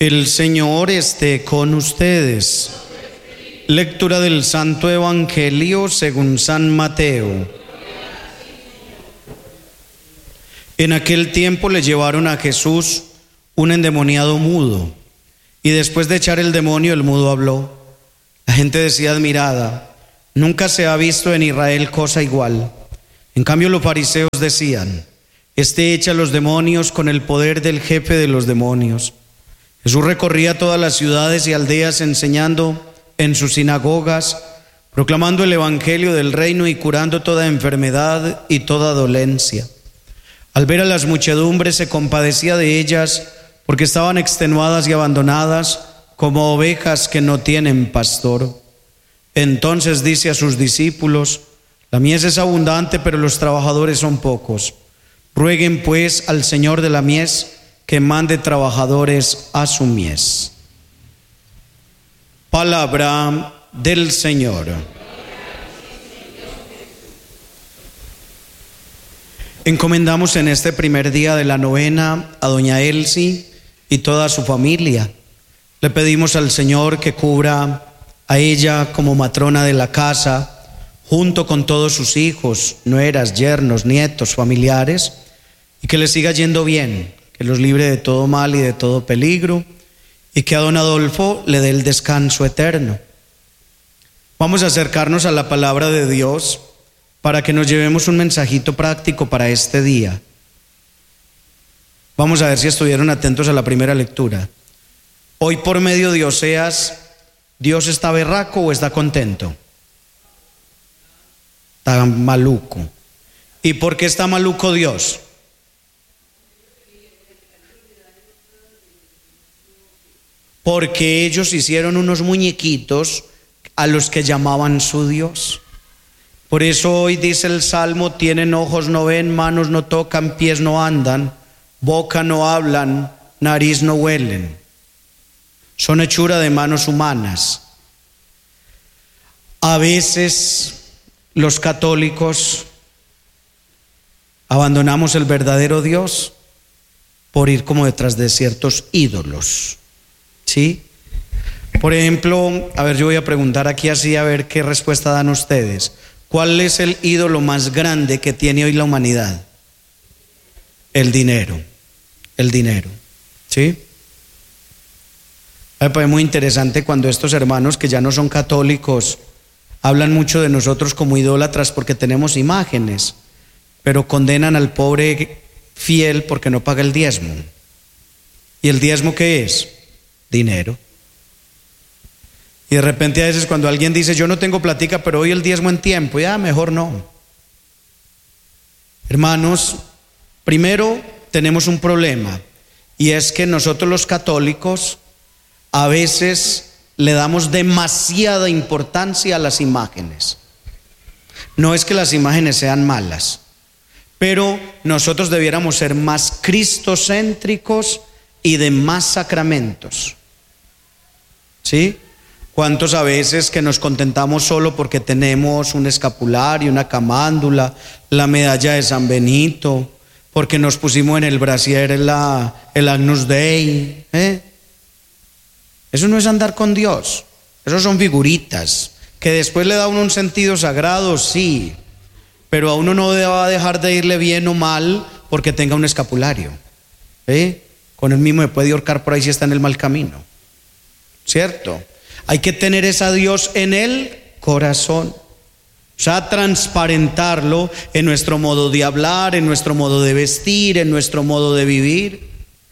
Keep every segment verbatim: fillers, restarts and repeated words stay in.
El Señor esté con ustedes. Lectura del Santo Evangelio según San Mateo. En aquel tiempo le llevaron a Jesús un endemoniado mudo, y después de echar el demonio, el mudo habló. La gente decía admirada: nunca se ha visto en Israel cosa igual. En cambio los fariseos decían: este echa los demonios con el poder del jefe de los demonios. Jesús recorría todas las ciudades y aldeas enseñando en sus sinagogas, proclamando el evangelio del reino y curando toda enfermedad y toda dolencia. Al ver a las muchedumbres se compadecía de ellas, porque estaban extenuadas y abandonadas como ovejas que no tienen pastor. Entonces dice a sus discípulos: la mies es abundante, pero los trabajadores son pocos. Rueguen pues al Señor de la mies que mande trabajadores a su mies. Palabra del Señor. Encomendamos en este primer día de la novena a doña Elsie y toda su familia. Le pedimos al Señor que cubra a ella como matrona de la casa, junto con todos sus hijos, nueras, yernos, nietos, familiares, y que le siga yendo bien, que los libre de todo mal y de todo peligro, y que a don Adolfo le dé el descanso eterno. Vamos a acercarnos a la palabra de Dios para que nos llevemos un mensajito práctico para este día. Vamos a ver si estuvieron atentos a la primera lectura. Hoy, por medio de Oseas, ¿Dios está berraco o está contento? Está maluco. ¿Y por qué está maluco Dios? Porque ellos hicieron unos muñequitos a los que llamaban su Dios. Por eso hoy dice el Salmo: tienen ojos no ven, manos no tocan, pies no andan, boca no hablan, nariz no huelen. Son hechura de manos humanas. A veces los católicos abandonamos el verdadero Dios por ir como detrás de ciertos ídolos. ¿Sí? Por ejemplo, a ver, yo voy a preguntar aquí así a ver qué respuesta dan ustedes. ¿Cuál es el ídolo más grande que tiene hoy la humanidad? El dinero. El dinero. ¿Sí? Me parece muy interesante cuando estos hermanos que ya no son católicos hablan mucho de nosotros como idólatras porque tenemos imágenes, pero condenan al pobre fiel porque no paga el diezmo. ¿Y el diezmo qué es? Dinero. Y de repente a veces cuando alguien dice: yo no tengo platica, pero hoy el diezmo en tiempo, ya mejor no. Hermanos, primero tenemos un problema, y es que nosotros los católicos a veces le damos demasiada importancia a las imágenes. No es que las imágenes sean malas, pero nosotros debiéramos ser más cristocéntricos y de más sacramentos. ¿Sí? ¿Cuántos a veces que nos contentamos solo porque tenemos un escapulario, una camándula, la medalla de San Benito, porque nos pusimos en el brasier la, el Agnus Dei? ¿eh? Eso no es andar con Dios. Eso son figuritas que después le da a uno un sentido sagrado, sí, pero a uno no va a dejar de irle bien o mal porque tenga un escapulario. ¿eh? Con el mismo me puede ahorcar por ahí si está en el mal camino. ¿Cierto? Hay que tener ese a Dios en el corazón. O sea, transparentarlo en nuestro modo de hablar, en nuestro modo de vestir, en nuestro modo de vivir.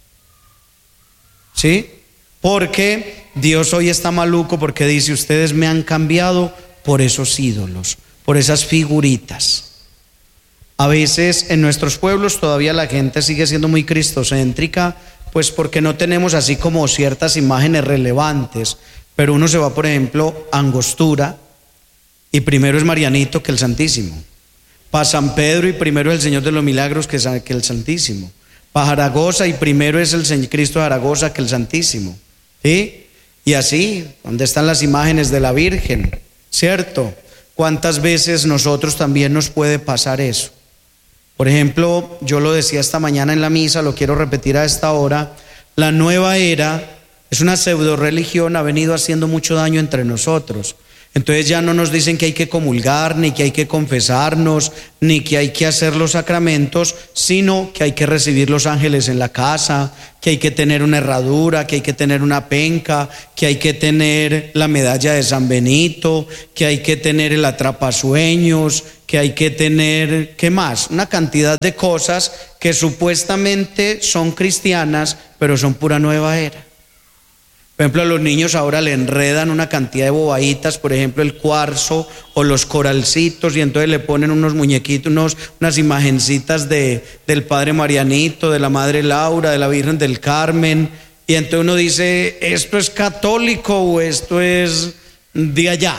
¿Sí? Porque Dios hoy está maluco porque dice: ustedes me han cambiado por esos ídolos, por esas figuritas. A veces en nuestros pueblos todavía la gente sigue siendo muy cristocéntrica, pues porque no tenemos así como ciertas imágenes relevantes. Pero uno se va, por ejemplo, a Angostura y primero es Marianito que el Santísimo. Para San Pedro y primero es el Señor de los Milagros que el Santísimo. Para Zaragoza y primero es el Señor Cristo de Zaragoza que el Santísimo. ¿Sí? Y así, ¿dónde están las imágenes de la Virgen? ¿Cierto? ¿Cuántas veces nosotros también nos puede pasar eso? Por ejemplo, yo lo decía esta mañana en la misa, lo quiero repetir a esta hora: la nueva era Es una pseudo religión, ha venido haciendo mucho daño entre nosotros. Entonces ya no nos dicen que hay que comulgar, ni que hay que confesarnos, ni que hay que hacer los sacramentos, sino que hay que recibir los ángeles en la casa, que hay que tener una herradura, que hay que tener una penca, que hay que tener la medalla de San Benito, que hay que tener el atrapasueños, que hay que tener, ¿qué más? Una cantidad de cosas que supuestamente son cristianas, pero son pura nueva era. Por ejemplo, a los niños ahora le enredan una cantidad de bobaditas, por ejemplo, el cuarzo o los coralcitos, y entonces le ponen unos muñequitos, unos, unas imagencitas de, del Padre Marianito, de la Madre Laura, de la Virgen del Carmen, y entonces uno dice, ¿esto es católico o esto es de allá?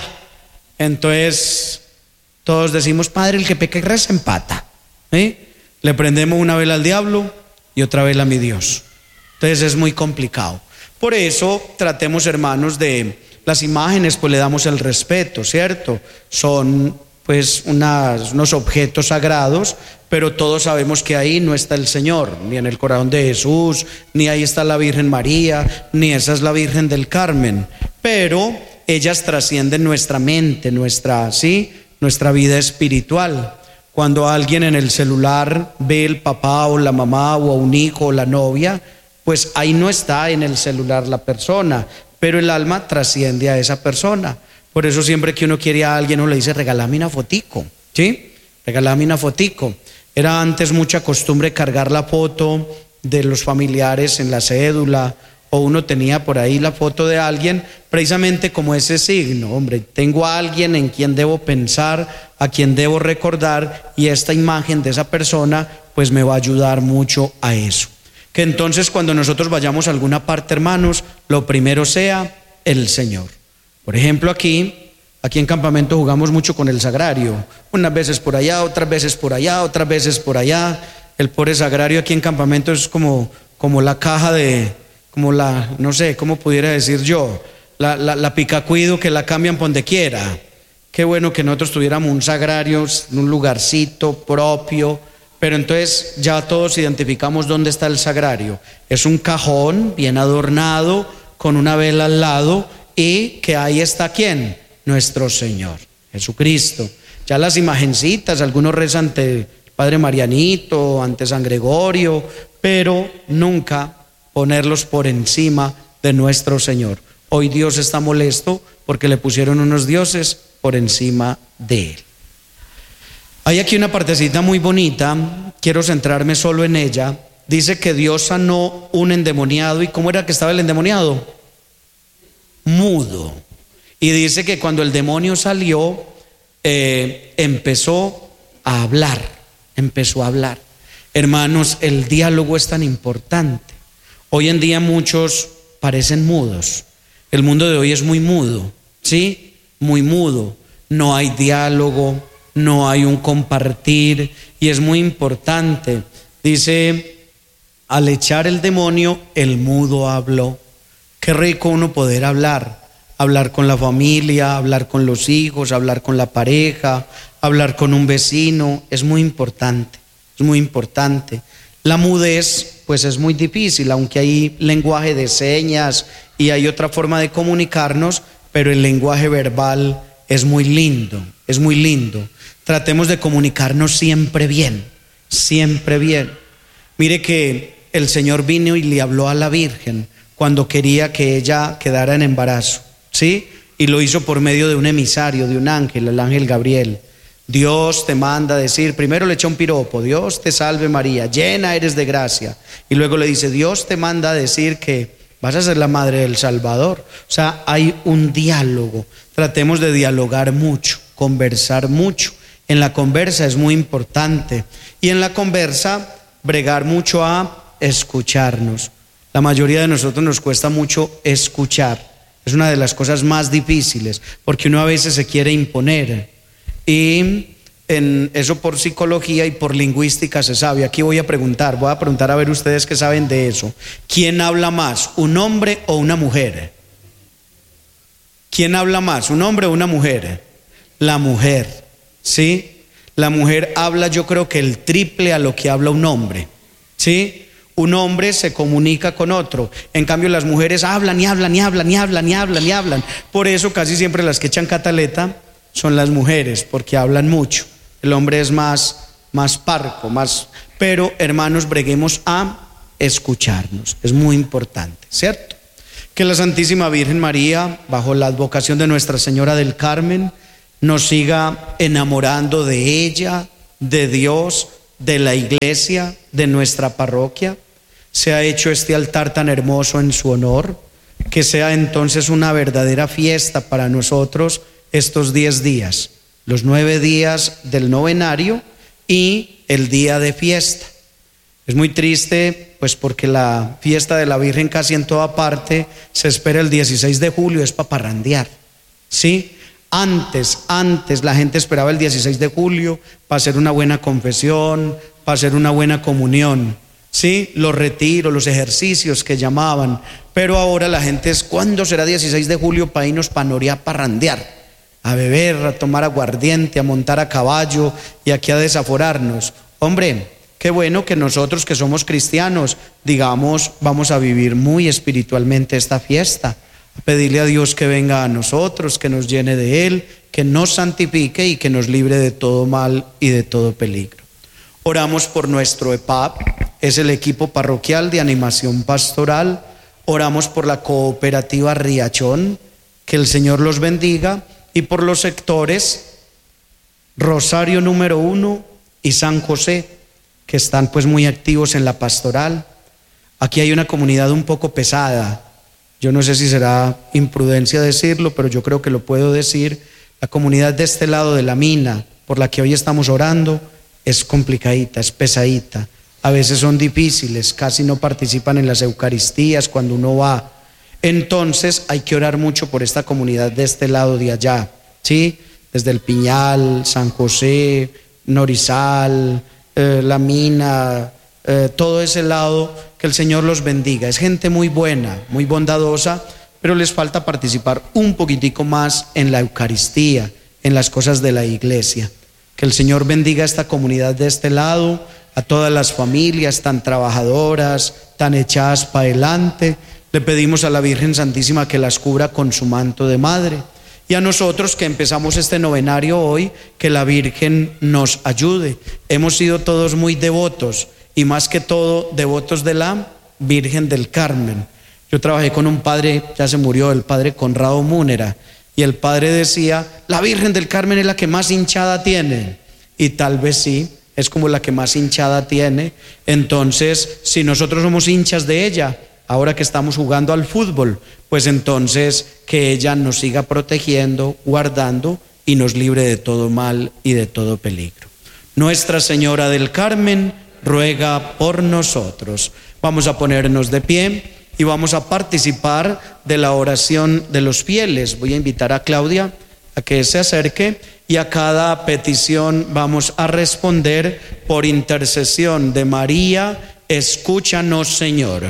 Entonces todos decimos, Padre, el que peca y reza empata, ¿eh? Le prendemos una vela al diablo y otra vela a mi Dios. Entonces es muy complicado. Por eso tratemos, hermanos, de las imágenes, pues le damos el respeto, ¿cierto? Son pues unas, unos objetos sagrados, pero todos sabemos que ahí no está el Señor, ni en el corazón de Jesús, ni ahí está la Virgen María, ni esa es la Virgen del Carmen, pero ellas trascienden nuestra mente, nuestra, ¿sí? nuestra vida espiritual. Cuando alguien en el celular ve el papá o la mamá o a un hijo o la novia, pues ahí no está en el celular la persona, pero el alma trasciende a esa persona. Por eso siempre que uno quiere a alguien, uno le dice, regálame una fotico, ¿sí? Regálame una fotico. Era antes mucha costumbre cargar la foto de los familiares en la cédula, o uno tenía por ahí la foto de alguien, precisamente como ese signo, hombre, tengo a alguien en quien debo pensar, a quien debo recordar, y esta imagen de esa persona, pues me va a ayudar mucho a eso. Que entonces cuando nosotros vayamos a alguna parte, hermanos, lo primero sea el Señor. Por ejemplo, aquí, aquí en Campamento jugamos mucho con el sagrario, unas veces por allá, otras veces por allá, otras veces por allá. El pobre sagrario aquí en Campamento es como, como la caja de, como la, no sé, ¿cómo pudiera decir yo? La, la, la picacuido que la cambian por donde quiera. Qué bueno que nosotros tuviéramos un sagrario, un lugarcito propio. Pero entonces ya todos identificamos dónde está el sagrario. Es un cajón bien adornado con una vela al lado, y que ahí está ¿quién? Nuestro Señor Jesucristo. Ya las imagencitas, algunos rezan ante el Padre Marianito, ante San Gregorio, pero nunca ponerlos por encima de nuestro Señor. Hoy Dios está molesto porque le pusieron unos dioses por encima de Él. Hay aquí una partecita muy bonita, quiero centrarme solo en ella. Dice que Dios sanó un endemoniado. ¿Y cómo era que estaba el endemoniado? Mudo. Y dice que cuando el demonio salió, eh, empezó a hablar, empezó a hablar. Hermanos, el diálogo es tan importante. Hoy en día muchos parecen mudos. El mundo de hoy es muy mudo, ¿sí? Muy mudo. No hay diálogo, no hay un compartir, y es muy importante. Dice, al echar el demonio, el mudo habló. Qué rico uno poder hablar, hablar con la familia, hablar con los hijos, hablar con la pareja, hablar con un vecino. Es muy importante, es muy importante. La mudez, pues es muy difícil, aunque hay lenguaje de señas y hay otra forma de comunicarnos, pero el lenguaje verbal es muy lindo, es muy lindo. Tratemos de comunicarnos siempre bien, siempre bien. Mire que el Señor vino y le habló a la Virgen cuando quería que ella quedara en embarazo, ¿sí? Y lo hizo por medio de un emisario, de un ángel, el ángel Gabriel. Dios te manda a decir, primero le echa un piropo, Dios te salve María, llena eres de gracia. Y luego le dice, Dios te manda a decir que vas a ser la madre del Salvador. O sea, hay un diálogo. Tratemos de dialogar mucho, conversar mucho. En la conversa es muy importante. Y en la conversa, bregar mucho a escucharnos. La mayoría de nosotros nos cuesta mucho escuchar. Es una de las cosas más difíciles, porque uno a veces se quiere imponer. Y en eso por psicología y por lingüística se sabe. Aquí voy a preguntar, voy a preguntar a ver ustedes qué saben de eso. ¿Quién habla más, un hombre o una mujer? ¿Quién habla más, un hombre o una mujer? La mujer, ¿sí? La mujer habla, yo creo que el triple a lo que habla un hombre, ¿sí? Un hombre se comunica con otro. En cambio, las mujeres hablan y hablan y hablan y hablan y hablan y hablan. Por eso casi siempre las que echan cataleta son las mujeres, porque hablan mucho. El hombre es más, más parco, más... Pero, hermanos, breguemos a escucharnos. Es muy importante, ¿cierto? Que la Santísima Virgen María, bajo la advocación de Nuestra Señora del Carmen, nos siga enamorando de ella, de Dios, de la iglesia, de nuestra parroquia. Se ha hecho este altar tan hermoso en su honor, que sea entonces una verdadera fiesta para nosotros estos diez días, los nueve días del novenario y el día de fiesta. Es muy triste, pues porque la fiesta de la Virgen casi en toda parte se espera el dieciséis de julio, es para parrandear, ¿sí? Antes, antes la gente esperaba el dieciséis de julio para hacer una buena confesión, para hacer una buena comunión, ¿sí? Los retiros, los ejercicios que llamaban. Pero ahora la gente es, ¿cuándo será dieciséis de julio para irnos para Noria a parrandear? A beber, a tomar aguardiente, a montar a caballo y aquí a desaforarnos. Hombre, qué bueno que nosotros que somos cristianos, digamos, vamos a vivir muy espiritualmente esta fiesta. A pedirle a Dios que venga a nosotros, que nos llene de Él, que nos santifique y que nos libre de todo mal y de todo peligro. Oramos por nuestro E P A P, es el equipo parroquial de animación pastoral. Oramos por la cooperativa Riachón, que el Señor los bendiga, y por los sectores Rosario número uno y San José, que están pues muy activos en la pastoral. Aquí hay una comunidad un poco pesada. Yo no sé si será imprudencia decirlo, pero yo creo que lo puedo decir. La comunidad de este lado de la mina, por la que hoy estamos orando, es complicadita, es pesadita. A veces son difíciles, casi no participan en las Eucaristías cuando uno va. Entonces hay que orar mucho por esta comunidad de este lado de allá, ¿sí? Desde el Piñal, San José, Norizal, eh, la mina, eh, todo ese lado, que el Señor los bendiga. Es gente muy buena, muy bondadosa, pero les falta participar un poquitico más en la Eucaristía, en las cosas de la iglesia. Que el Señor bendiga a esta comunidad de este lado, a todas las familias tan trabajadoras, tan echadas para adelante. Le pedimos a la Virgen Santísima que las cubra con su manto de madre. Y a nosotros que empezamos este novenario hoy, que la Virgen nos ayude. Hemos sido todos muy devotos, y más que todo devotos de la Virgen del Carmen. Yo trabajé con un padre, ya se murió, el padre Conrado Múnera, y el padre decía, la Virgen del Carmen es la que más hinchada tiene. Y tal vez sí, es como la que más hinchada tiene. Entonces, si nosotros somos hinchas de ella, ahora que estamos jugando al fútbol, pues entonces que ella nos siga protegiendo, guardando y nos libre de todo mal y de todo peligro. Nuestra Señora del Carmen ruega por nosotros. Vamos a ponernos de pie y vamos a participar de la oración de los fieles. Voy a invitar a Claudia a que se acerque y a cada petición vamos a responder por intercesión de María. Escúchanos, Señor.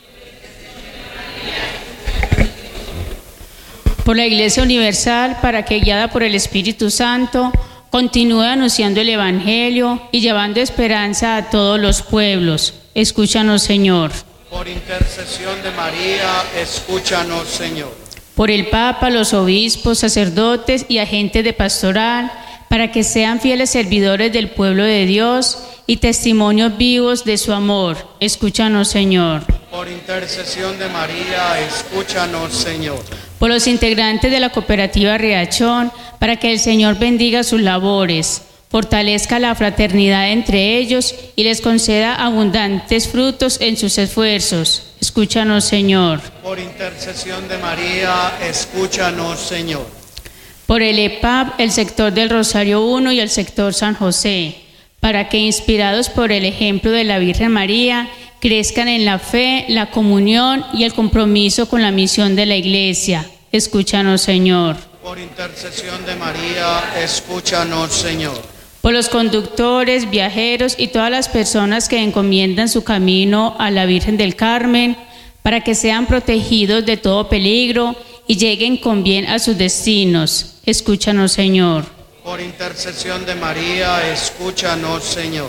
Por la Iglesia Universal, para que, guiada por el Espíritu Santo, continúe anunciando el Evangelio y llevando esperanza a todos los pueblos. Escúchanos, Señor. Por intercesión de María, escúchanos, Señor. Por el Papa, los obispos, sacerdotes y agentes de pastoral, para que sean fieles servidores del pueblo de Dios y testimonios vivos de su amor. Escúchanos, Señor. Por intercesión de María, escúchanos, Señor. Por los integrantes de la cooperativa Riachón, para que el Señor bendiga sus labores, fortalezca la fraternidad entre ellos y les conceda abundantes frutos en sus esfuerzos. Escúchanos, Señor. Por intercesión de María, escúchanos, Señor. Por el E P A P, el sector del Rosario uno y el sector San José, para que, inspirados por el ejemplo de la Virgen María, crezcan en la fe, la comunión y el compromiso con la misión de la Iglesia. Escúchanos, Señor. Por intercesión de María, escúchanos, Señor. Por los conductores, viajeros y todas las personas que encomiendan su camino a la Virgen del Carmen, para que sean protegidos de todo peligro y lleguen con bien a sus destinos. Escúchanos, Señor. Por intercesión de María, escúchanos, Señor.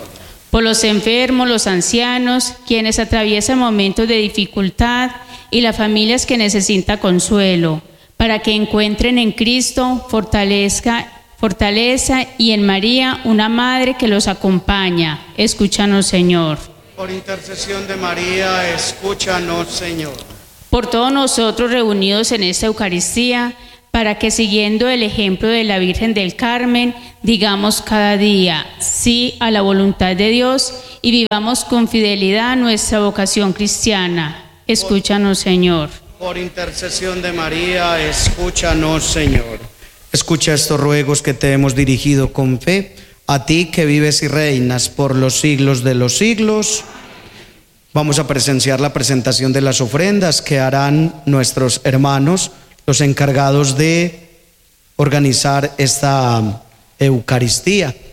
por los enfermos, los ancianos, quienes atraviesan momentos de dificultad y las familias que necesitan consuelo, para que encuentren en Cristo fortaleza, fortaleza y en María una madre que los acompaña. Escúchanos, Señor. Por intercesión de María, escúchanos, Señor. Por todos nosotros reunidos en esta Eucaristía, para que siguiendo el ejemplo de la Virgen del Carmen, digamos cada día sí a la voluntad de Dios y vivamos con fidelidad nuestra vocación cristiana. Escúchanos, Señor. Por intercesión de María, escúchanos, Señor. Escucha estos ruegos que te hemos dirigido con fe, a ti que vives y reinas por los siglos de los siglos. Vamos a presenciar la presentación de las ofrendas que harán nuestros hermanos, los encargados de organizar esta Eucaristía.